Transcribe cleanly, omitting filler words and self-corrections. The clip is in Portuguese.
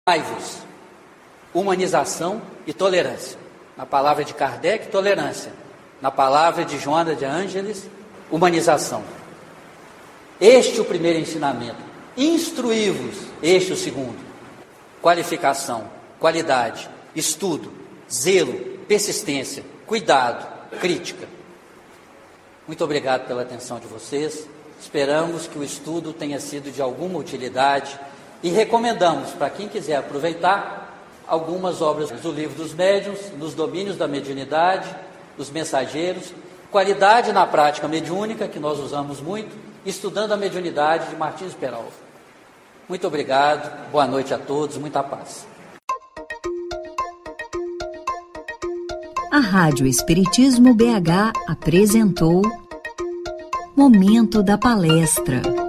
Amai-vos, humanização e tolerância. Na palavra de Kardec, tolerância. Na palavra de Joana de Ângeles, humanização. Este é o primeiro ensinamento. Instruí-vos, este é o segundo. Qualificação, qualidade, estudo, zelo, persistência, cuidado, crítica. Muito obrigado pela atenção de vocês. Esperamos que o estudo tenha sido de alguma utilidade e recomendamos para quem quiser aproveitar algumas obras do Livro dos Médiuns, nos domínios da mediunidade, dos mensageiros, qualidade na prática mediúnica, que nós usamos muito, estudando a mediunidade de Martins Peralva. Muito obrigado, boa noite a todos, muita paz. A Rádio Espiritismo BH apresentou Momento da Palestra.